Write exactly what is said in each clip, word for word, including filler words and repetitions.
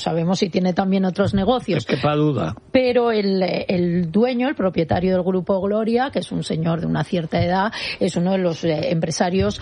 sabemos si tiene también otros negocios. Es que pa' duda. Pero el, el dueño, el propietario del Grupo Gloria, que es un señor de una cierta edad, es uno de los eh, empresarios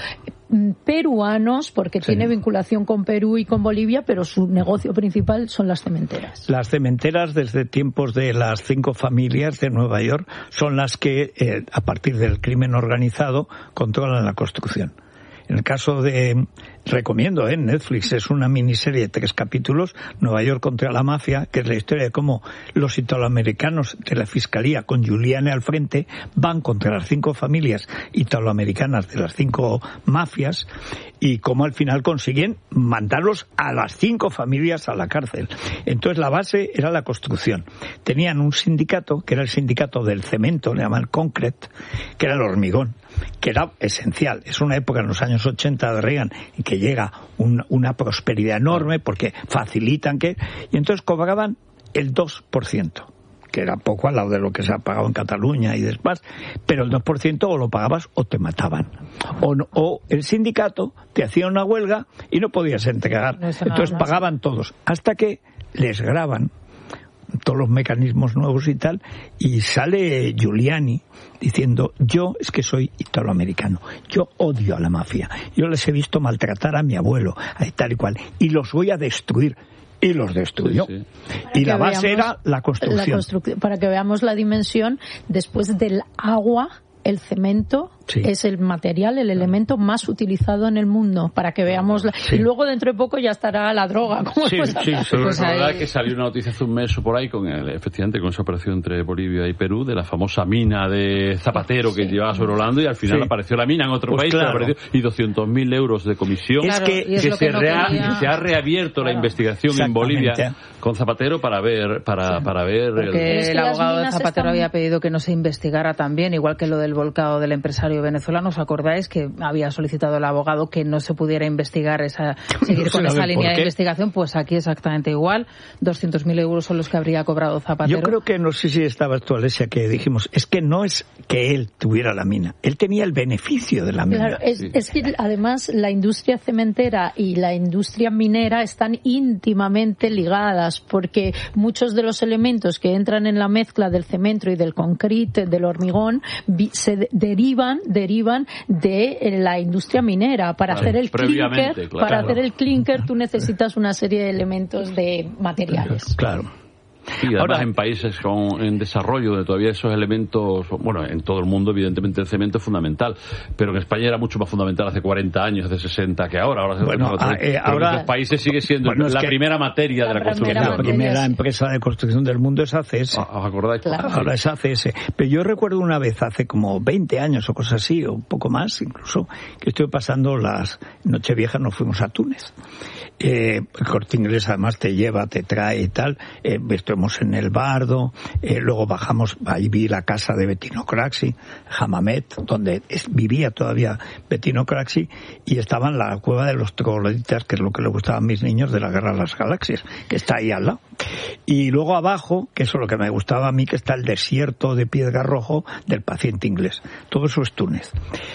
peruanos, porque sí. tiene vinculación con Perú y con Bolivia, pero su negocio principal son las cementeras. Las cementeras, desde tiempos de las cinco familias de Nueva York, son las que, eh, a partir del crimen organizado, controlan la construcción. En el caso de, recomiendo, ¿eh? Netflix, es una miniserie de tres capítulos, Nueva York contra la mafia, que es la historia de cómo los italoamericanos de la Fiscalía, con Giuliani al frente, van contra las cinco familias italoamericanas de las cinco mafias, y cómo al final consiguen mandarlos a las cinco familias a la cárcel. Entonces la base era la construcción. Tenían un sindicato, que era el sindicato del cemento, le llaman concrete, que era el hormigón, que era esencial. Es una época en los años ochenta de Reagan en que llega un, una prosperidad enorme porque facilitan que... Y entonces cobraban el dos por ciento, que era poco al lado de lo que se ha pagado en Cataluña y demás, pero el dos por ciento o lo pagabas o te mataban. O, no, o el sindicato te hacía una huelga y no podías entregar. No, entonces no, pagaban no. todos, hasta que les graban todos los mecanismos nuevos y tal, y sale Giuliani diciendo, yo es que soy italoamericano, yo odio a la mafia, yo les he visto maltratar a mi abuelo, a tal y cual, y los voy a destruir. Y los destruyó. Sí, sí. Y la base era la construcción. la construcción. Para que veamos la dimensión, después del agua, el cemento sí. es el material, el elemento más utilizado en el mundo, para que veamos la... sí. y luego dentro de poco ya estará la droga. ¿Cómo sí, sí, sí. Pues la verdad que salió una noticia hace un mes o por ahí con el, efectivamente con esa operación entre Bolivia y Perú de la famosa mina de Zapatero sí. que llevaba sobrevolando, y al final sí. apareció la mina en otro pues país claro. apareció, y doscientos mil euros de comisión. Es que, que, es que, se, que no rea, quería... se ha reabierto la investigación en Bolivia con Zapatero para ver para, sí. para ver porque el, el abogado de Zapatero están... había pedido que no se investigara también, igual que lo del volcado del empresario venezolano. ¿Os acordáis que había solicitado el abogado que no se pudiera investigar esa seguir no con esa línea de investigación? Pues aquí exactamente igual. doscientos mil euros son los que habría cobrado Zapatero. Yo creo que, no sé si estabas tú, Alesia, que dijimos, es que no es que él tuviera la mina, él tenía el beneficio de la mina. Claro, es, sí. es que además la industria cementera y la industria minera están íntimamente ligadas, porque muchos de los elementos que entran en la mezcla del cemento y del concrete, del hormigón, se derivan, derivan de la industria minera. Para claro, hacer el clinker, claro. para hacer el clinker tú necesitas una serie de elementos de materiales. Claro. Sí, además ahora, en países con, en desarrollo, donde todavía esos elementos, bueno, en todo el mundo evidentemente el cemento es fundamental, pero en España era mucho más fundamental hace cuarenta años, hace sesenta que ahora. Ahora, bueno, otro, eh, ahora en otros países sigue siendo bueno, la primera materia la de la construcción. La primera empresa de construcción del mundo es A C S. ¿Os acordáis? Claro. Ahora es A C S. Pero yo recuerdo una vez, hace como veinte años o cosas así, o un poco más incluso, que estoy pasando las Nocheviejas, nos fuimos a Túnez. Eh, el Corte Inglés además te lleva, te trae y tal. Eh, estuvimos en el Bardo, eh, luego bajamos, ahí vi la casa de Bettino Craxi, Hammamet, donde es, vivía todavía Bettino Craxi, y estaba en la cueva de los trogloditas, que es lo que le gustaba a mis niños de la Guerra de las Galaxias, que está ahí al lado. Y luego abajo, que eso es lo que me gustaba a mí, que está el desierto de Piedra Rojo del paciente inglés. Todo eso es Túnez.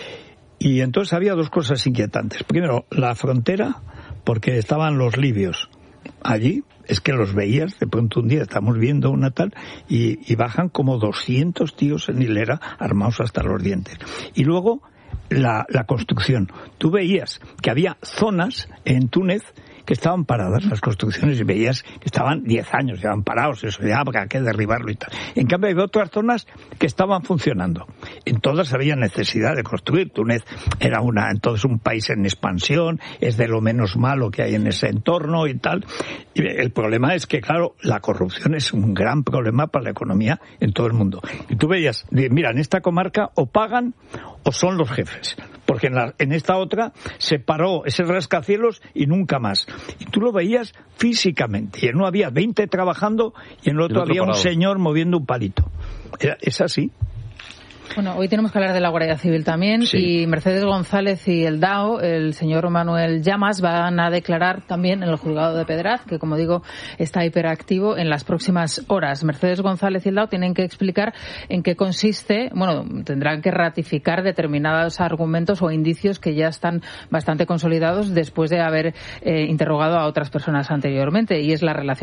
Y entonces había dos cosas inquietantes. Primero, la frontera, porque estaban los libios allí, es que los veías, de pronto un día estamos viendo una tal, y, y bajan como doscientos tíos en hilera, armados hasta los dientes. Y luego, la, la construcción. Tú veías que había zonas en Túnez que estaban paradas, las construcciones, y veías que estaban diez años, ya estaban parados, eso ya habrá que derribarlo y tal. En cambio, había otras zonas que estaban funcionando. En todas había necesidad de construir. Túnez era una, entonces un país en expansión, es de lo menos malo que hay en ese entorno y tal. Y el problema es que, claro, la corrupción es un gran problema para la economía en todo el mundo. Y tú veías, mira, en esta comarca o pagan o son los jefes. Porque en, la, en esta otra se paró ese rascacielos y nunca más. Y tú lo veías físicamente. Y en uno había veinte trabajando y en el otro, el otro había parado. Un señor moviendo un palito. Era, es así. Bueno, hoy tenemos que hablar de la Guardia Civil también, sí. Y Mercedes González y el D A O, el señor Manuel Llamas, van a declarar también en el juzgado de Pedraz, que como digo está hiperactivo en las próximas horas. Mercedes González y el D A O tienen que explicar en qué consiste, bueno, tendrán que ratificar determinados argumentos o indicios que ya están bastante consolidados después de haber eh, interrogado a otras personas anteriormente, y es la relación